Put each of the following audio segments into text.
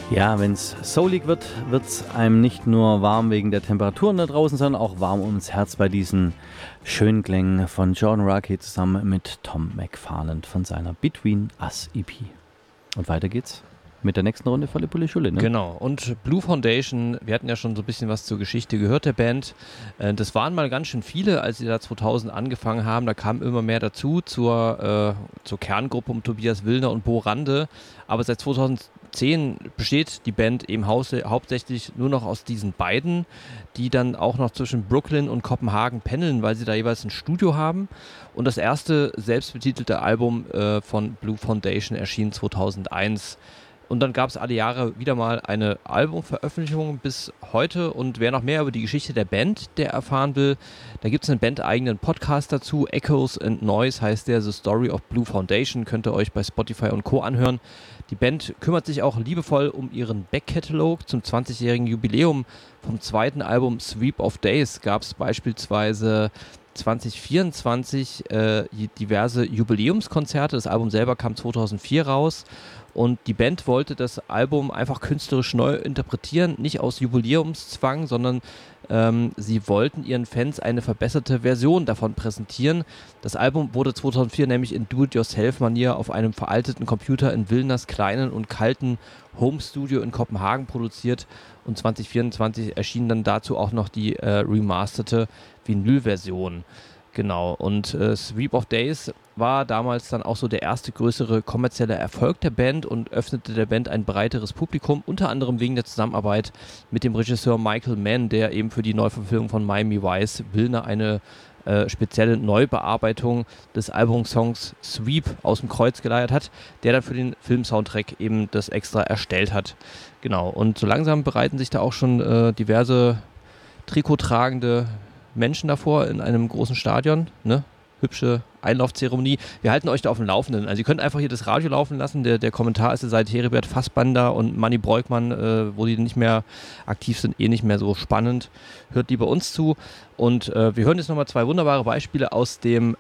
Ja, wenn es soulig wird, wird es einem nicht nur warm wegen der Temperaturen da draußen, sondern auch warm ums Herz bei diesen schönen Klängen von Jordan Rakei zusammen mit Tom McFarland von seiner Between Us EP. Und weiter geht's mit der nächsten Runde volle Pulle Schulle, ne? Genau, und Blue Foundation, wir hatten ja schon so ein bisschen was zur Geschichte gehört der Band. Das waren mal ganz schön viele, als sie da 2000 angefangen haben. Da kamen immer mehr dazu zur Kerngruppe um Tobias Willner und Bo Rande. Aber seit 2010 besteht die Band eben hauptsächlich nur noch aus diesen beiden, die dann auch noch zwischen Brooklyn und Kopenhagen pendeln, weil sie da jeweils ein Studio haben. Und das erste selbstbetitelte Album von Blue Foundation erschien 2001. Und dann gab es alle Jahre wieder mal eine Albumveröffentlichung bis heute. Und wer noch mehr über die Geschichte der Band, der erfahren will, da gibt es einen bandeigenen Podcast dazu. Echoes and Noise heißt der, The Story of Blue Foundation. Könnt ihr euch bei Spotify und Co. anhören. Die Band kümmert sich auch liebevoll um ihren Backkatalog. Zum 20-jährigen Jubiläum vom zweiten Album Sweep of Days gab es beispielsweise 2024 diverse Jubiläumskonzerte. Das Album selber kam 2004 raus. Und die Band wollte das Album einfach künstlerisch neu interpretieren, nicht aus Jubiläumszwang, sondern sie wollten ihren Fans eine verbesserte Version davon präsentieren. Das Album wurde 2004 nämlich in Do-it-yourself-Manier auf einem veralteten Computer in Willners kleinen und kalten Home-Studio in Kopenhagen produziert und 2024 erschien dann dazu auch noch die remasterte Vinyl-Version. Genau, und Sweep of Days war damals dann auch so der erste größere kommerzielle Erfolg der Band und öffnete der Band ein breiteres Publikum, unter anderem wegen der Zusammenarbeit mit dem Regisseur Michael Mann, der eben für die Neuverfilmung von Miami Vice Willner eine spezielle Neubearbeitung des Albumsongs Sweep aus dem Kreuz geleiert hat, der dann für den Filmsoundtrack eben das extra erstellt hat. Genau, und so langsam bereiten sich da auch schon diverse trikottragende Menschen davor in einem großen Stadion, ne? Hübsche Einlaufzeremonie. Wir halten euch da auf dem Laufenden. Also ihr könnt einfach hier das Radio laufen lassen. Der Kommentar ist ja seit Heribert Fassbander und Manni Breukmann, wo die nicht mehr aktiv sind, nicht mehr so spannend. Hört lieber uns zu. Und wir hören jetzt nochmal zwei wunderbare Beispiele aus dem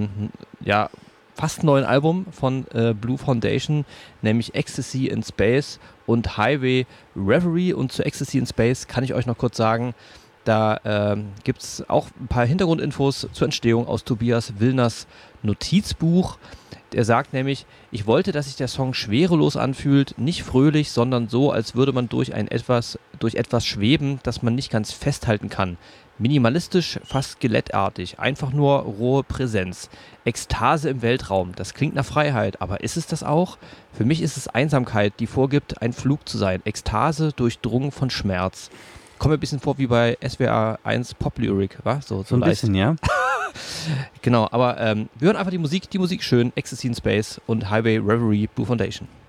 fast neuen Album von Blue Foundation, nämlich Ecstasy in Space und Highway Reverie. Und zu Ecstasy in Space kann ich euch noch kurz sagen, da gibt es auch ein paar Hintergrundinfos zur Entstehung aus Tobias Willners Notizbuch. Der sagt nämlich, ich wollte, dass sich der Song schwerelos anfühlt, nicht fröhlich, sondern so, als würde man durch etwas schweben, das man nicht ganz festhalten kann. Minimalistisch, fast skelettartig, einfach nur rohe Präsenz. Ekstase im Weltraum, das klingt nach Freiheit, aber ist es das auch? Für mich ist es Einsamkeit, die vorgibt, ein Flug zu sein. Ekstase durchdrungen von Schmerz. Kommt mir ein bisschen vor wie bei SWR 1 Pop Lyric, wa? So ein bisschen, ja. Genau, aber wir hören einfach die Musik schön, Ecstasy in Space und Highway Reverie, Blue Foundation.